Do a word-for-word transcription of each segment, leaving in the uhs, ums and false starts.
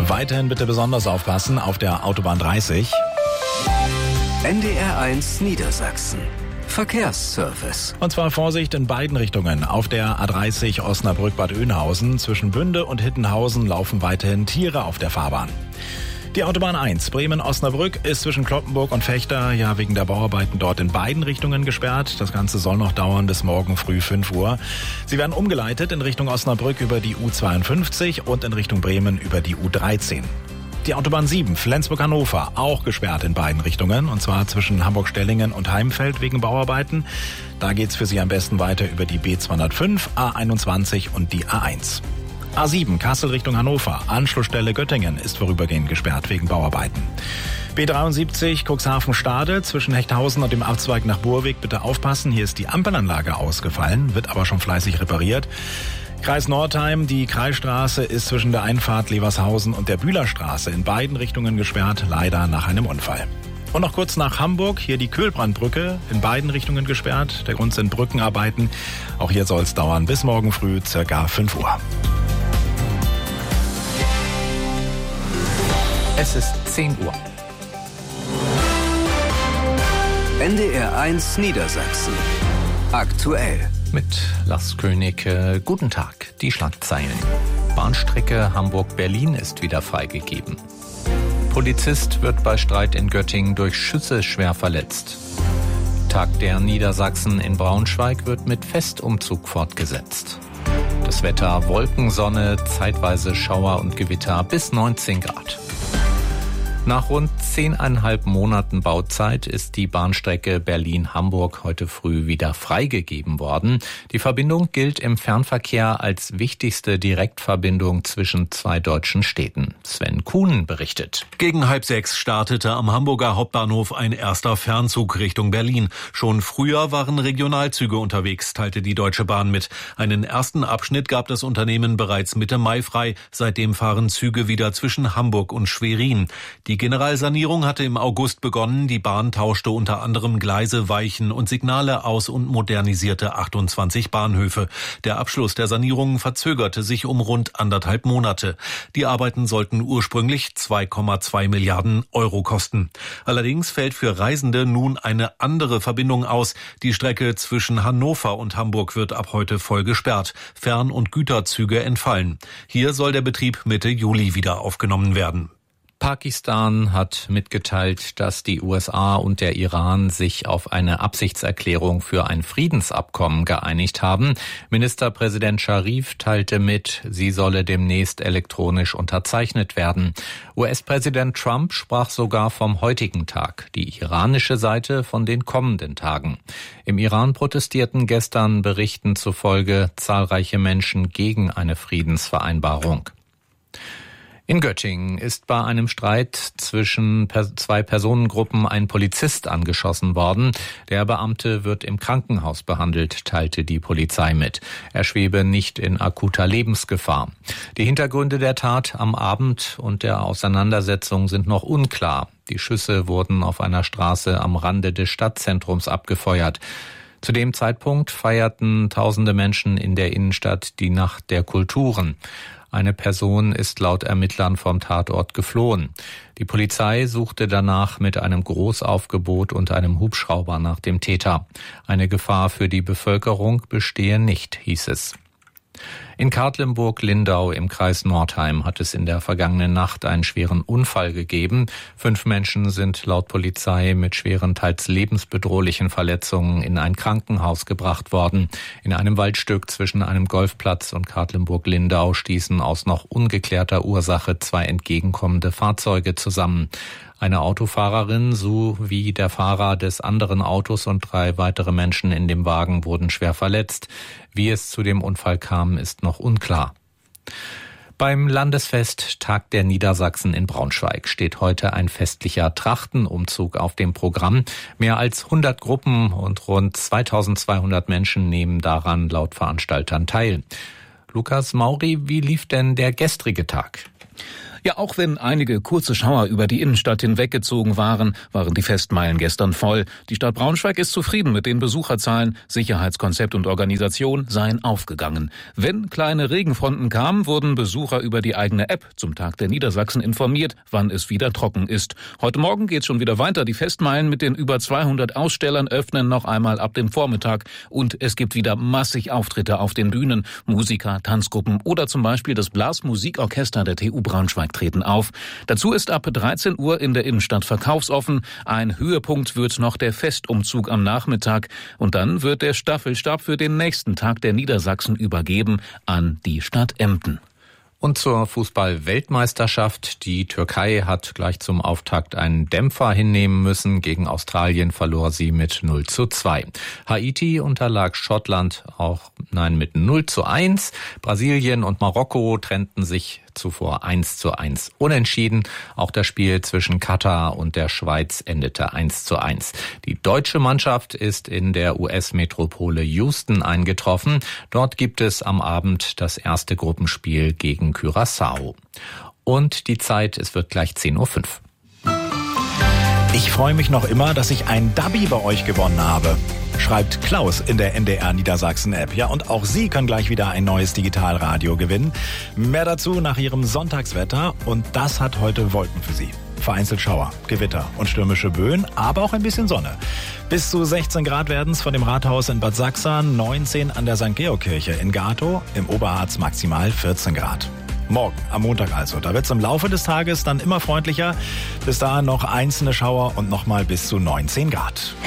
Weiterhin bitte besonders aufpassen auf der Autobahn dreißig. N D R eins Niedersachsen. Verkehrsservice. Und zwar Vorsicht in beiden Richtungen. Auf der A dreißig Osnabrück-Bad Oeynhausen zwischen Bünde und Hittenhausen laufen weiterhin Tiere auf der Fahrbahn. Die Autobahn eins Bremen-Osnabrück ist zwischen Cloppenburg und Vechta ja wegen der Bauarbeiten dort in beiden Richtungen gesperrt. Das Ganze soll noch dauern bis morgen früh fünf Uhr. Sie werden umgeleitet in Richtung Osnabrück über die U zweiundfünfzig und in Richtung Bremen über die U dreizehn. Die Autobahn sieben Flensburg-Hannover auch gesperrt in beiden Richtungen, und zwar zwischen Hamburg-Stellingen und Heimfeld wegen Bauarbeiten. Da geht's für Sie am besten weiter über die B zweihundertfünf, A einundzwanzig und die A eins. A sieben Kassel Richtung Hannover, Anschlussstelle Göttingen ist vorübergehend gesperrt wegen Bauarbeiten. B dreiundsiebzig Cuxhaven-Stade zwischen Hechthausen und dem Abzweig nach Burweg bitte aufpassen, hier ist die Ampelanlage ausgefallen, wird aber schon fleißig repariert. Kreis Nordheim, die Kreisstraße ist zwischen der Einfahrt Levershausen und der Bühlerstraße in beiden Richtungen gesperrt, leider nach einem Unfall. Und noch kurz nach Hamburg, hier die Köhlbrandbrücke, in beiden Richtungen gesperrt. Der Grund sind Brückenarbeiten. Auch hier soll es dauern bis morgen früh, circa fünf Uhr. Es ist zehn Uhr. N D R eins Niedersachsen. Aktuell. Mit Lars König, äh, guten Tag, die Schlagzeilen. Bahnstrecke Hamburg-Berlin ist wieder freigegeben. Polizist wird bei Streit in Göttingen durch Schüsse schwer verletzt. Tag der Niedersachsen in Braunschweig wird mit Festumzug fortgesetzt. Das Wetter Wolken, Sonne, zeitweise Schauer und Gewitter bis neunzehn Grad. Nach rund zehneinhalb Monaten Bauzeit ist die Bahnstrecke Berlin-Hamburg heute früh wieder freigegeben worden. Die Verbindung gilt im Fernverkehr als wichtigste Direktverbindung zwischen zwei deutschen Städten. Sven Kuhn berichtet. Gegen halb sechs startete am Hamburger Hauptbahnhof ein erster Fernzug Richtung Berlin. Schon früher waren Regionalzüge unterwegs, teilte die Deutsche Bahn mit. Einen ersten Abschnitt gab das Unternehmen bereits Mitte Mai frei. Seitdem fahren Züge wieder zwischen Hamburg und Schwerin. Die Die Generalsanierung hatte im August begonnen. Die Bahn tauschte unter anderem Gleise, Weichen und Signale aus und modernisierte achtundzwanzig Bahnhöfe. Der Abschluss der Sanierung verzögerte sich um rund anderthalb Monate. Die Arbeiten sollten ursprünglich zwei Komma zwei Milliarden Euro kosten. Allerdings fällt für Reisende nun eine andere Verbindung aus. Die Strecke zwischen Hannover und Hamburg wird ab heute voll gesperrt. Fern- und Güterzüge entfallen. Hier soll der Betrieb Mitte Juli wieder aufgenommen werden. Pakistan hat mitgeteilt, dass die U S A und der Iran sich auf eine Absichtserklärung für ein Friedensabkommen geeinigt haben. Ministerpräsident Scharif teilte mit, sie solle demnächst elektronisch unterzeichnet werden. U S-Präsident Trump sprach sogar vom heutigen Tag, die iranische Seite von den kommenden Tagen. Im Iran protestierten gestern Berichten zufolge zahlreiche Menschen gegen eine Friedensvereinbarung. In Göttingen ist bei einem Streit zwischen zwei Personengruppen ein Polizist angeschossen worden. Der Beamte wird im Krankenhaus behandelt, teilte die Polizei mit. Er schwebe nicht in akuter Lebensgefahr. Die Hintergründe der Tat am Abend und der Auseinandersetzung sind noch unklar. Die Schüsse wurden auf einer Straße am Rande des Stadtzentrums abgefeuert. Zu dem Zeitpunkt feierten tausende Menschen in der Innenstadt die Nacht der Kulturen. Eine Person ist laut Ermittlern vom Tatort geflohen. Die Polizei suchte danach mit einem Großaufgebot und einem Hubschrauber nach dem Täter. Eine Gefahr für die Bevölkerung bestehe nicht, hieß es. In Kartlenburg-Lindau im Kreis Nordheim hat es in der vergangenen Nacht einen schweren Unfall gegeben. Fünf Menschen sind laut Polizei mit schweren, teils lebensbedrohlichen Verletzungen in ein Krankenhaus gebracht worden. In einem Waldstück zwischen einem Golfplatz und Kartlenburg-Lindau stießen aus noch ungeklärter Ursache zwei entgegenkommende Fahrzeuge zusammen. Eine Autofahrerin sowie der Fahrer des anderen Autos und drei weitere Menschen in dem Wagen wurden schwer verletzt. Wie es zu dem Unfall kam, ist noch unklar. Beim Landesfest Tag der Niedersachsen in Braunschweig steht heute ein festlicher Trachtenumzug auf dem Programm. Mehr als hundert Gruppen und rund zweitausendzweihundert Menschen nehmen daran laut Veranstaltern teil. Lukas Mauri, wie lief denn der gestrige Tag? Ja, auch wenn einige kurze Schauer über die Innenstadt hinweggezogen waren, waren die Festmeilen gestern voll. Die Stadt Braunschweig ist zufrieden mit den Besucherzahlen. Sicherheitskonzept und Organisation seien aufgegangen. Wenn kleine Regenfronten kamen, wurden Besucher über die eigene App zum Tag der Niedersachsen informiert, wann es wieder trocken ist. Heute Morgen geht's schon wieder weiter. Die Festmeilen mit den über zweihundert Ausstellern öffnen noch einmal ab dem Vormittag. Und es gibt wieder massig Auftritte auf den Bühnen. Musiker, Tanzgruppen oder zum Beispiel das Blasmusikorchester der T U Braunschweig treten auf. Dazu ist ab dreizehn Uhr in der Innenstadt verkaufsoffen. Ein Höhepunkt wird noch der Festumzug am Nachmittag. Und dann wird der Staffelstab für den nächsten Tag der Niedersachsen übergeben an die Stadt Emden. Und zur Fußball-Weltmeisterschaft. Die Türkei hat gleich zum Auftakt einen Dämpfer hinnehmen müssen. Gegen Australien verlor sie mit null zu zwei. Haiti unterlag Schottland auch, nein, mit null zu eins. Brasilien und Marokko trennten sich zuvor eins zu eins unentschieden. Auch das Spiel zwischen Katar und der Schweiz endete eins zu eins. Die deutsche Mannschaft ist in der U S-Metropole Houston eingetroffen. Dort gibt es am Abend das erste Gruppenspiel gegen Curaçao. Und die Zeit, es wird gleich zehn Uhr fünf. Ich freue mich noch immer, dass ich ein Dabi bei euch gewonnen habe, schreibt Klaus in der N D R Niedersachsen App. Ja, und auch Sie können gleich wieder ein neues Digitalradio gewinnen. Mehr dazu nach Ihrem Sonntagswetter. Und das hat heute Wolken für Sie. Vereinzelt Schauer, Gewitter und stürmische Böen, aber auch ein bisschen Sonne. Bis zu sechzehn Grad werden es von dem Rathaus in Bad Sachsen, neunzehn an der Sankt Georg-Kirche in Gatow, im Oberharz maximal vierzehn Grad. Morgen, am Montag also. Da wird es im Laufe des Tages dann immer freundlicher. Bis dahin noch einzelne Schauer und nochmal bis zu neunzehn Grad.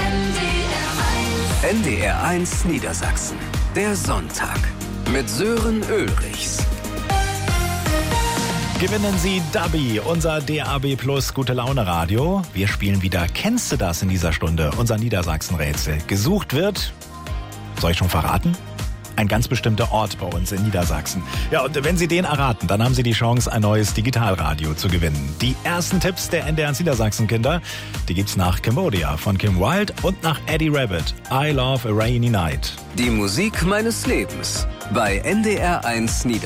N D R eins Niedersachsen. Der Sonntag. Mit Sören Ulrichs. Gewinnen Sie Dabi, unser D A B Plus Gute Laune Radio. Wir spielen wieder Kennst du das in dieser Stunde? Unser Niedersachsen-Rätsel. Gesucht wird, soll ich schon verraten? Ein ganz bestimmter Ort bei uns in Niedersachsen. Ja, und wenn Sie den erraten, dann haben Sie die Chance, ein neues Digitalradio zu gewinnen. Die ersten Tipps der N D R eins Niedersachsen-Kinder, die gibt's nach Cambodia von Kim Wilde und nach Eddie Rabbit. I Love a Rainy Night. Die Musik meines Lebens bei N D R eins Niedersachsen.